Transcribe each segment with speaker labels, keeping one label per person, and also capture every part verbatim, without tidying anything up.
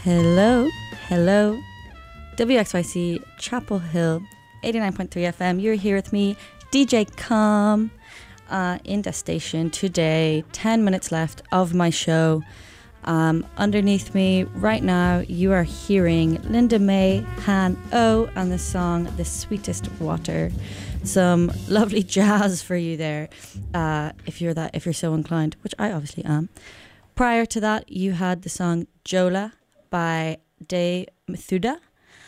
Speaker 1: Hello, hello. W X Y C Chapel Hill, eighty-nine point three F M. You're here with me, D J Com, uh, in the station today. ten minutes left of my show. Um, underneath me right now, you are hearing Linda May, Han O, and the song The Sweetest Water. Some lovely jazz for you there, uh, if you're that, if you're so inclined, which I obviously am. Prior to that, you had the song Jola by De Methuda.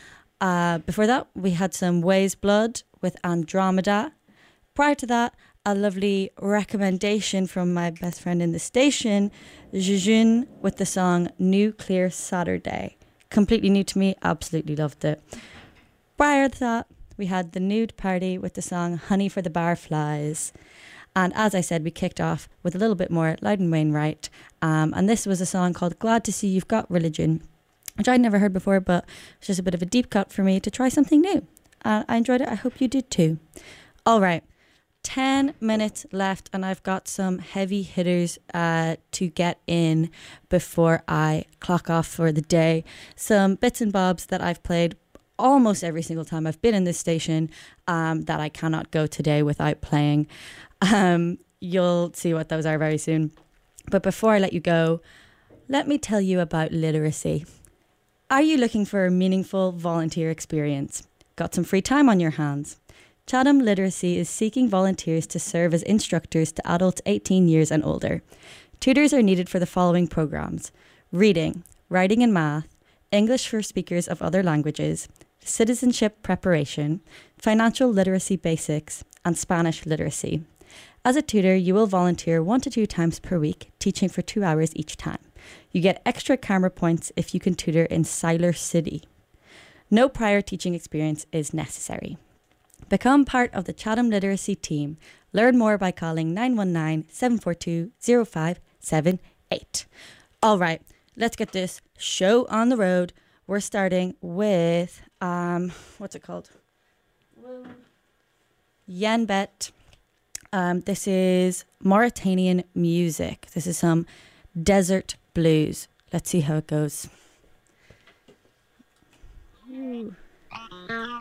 Speaker 1: Uh, before that, we had some Ways Blood with Andromeda. Prior to that, a lovely recommendation from my best friend in the station, Jejun, with the song Nuclear Saturday. Completely new to me, absolutely loved it. Prior to that, we had The Nude Party with the song Honey for the Barflies. And as I said, we kicked off with a little bit more Loudon Wainwright. Um, and this was a song called Glad to See You've Got Religion, which I'd never heard before, but it's just a bit of a deep cut for me to try something new. Uh, I enjoyed it. I hope you did too. All right. ten minutes left, and I've got some heavy hitters uh, to get in before I clock off for the day. Some bits and bobs that I've played almost every single time I've been in this station um, that I cannot go today without playing. Um, you'll see what those are very soon. But before I let you go, let me tell you about literacy. Are you looking for a meaningful volunteer experience? Got some free time on your hands? Chatham Literacy is seeking volunteers to serve as instructors to adults eighteen years and older. Tutors are needed for the following programs: reading, writing and math, English for speakers of other languages, citizenship preparation, financial literacy basics, and Spanish literacy. As a tutor, you will volunteer one to two times per week, teaching for two hours each time. You get extra camera points if you can tutor in Siler City. No prior teaching experience is necessary. Become part of the Chatham Literacy team. Learn more by calling nine one nine, seven four two, zero five seven eight. All right, let's get this show on the road. We're starting with, um, what's it called? Yenbet. Um, this is Mauritanian music. This is some desert blues. Let's see how it goes. Ooh.